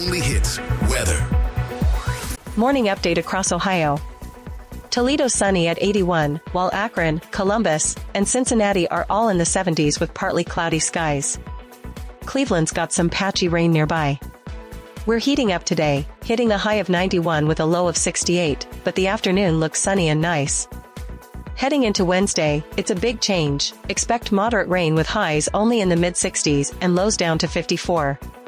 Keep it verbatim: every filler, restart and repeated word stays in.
only hits, weather. Morning update across Ohio. Toledo sunny at eighty-one, while Akron, Columbus, and Cincinnati are all in the seventies with partly cloudy skies. Cleveland's got some patchy rain nearby. We're heating up today, hitting a high of ninety-one with a low of sixty-eight, but the afternoon looks sunny and nice. Heading into Wednesday, it's a big change. Expect moderate rain with highs only in the mid sixties and lows down to fifty-four.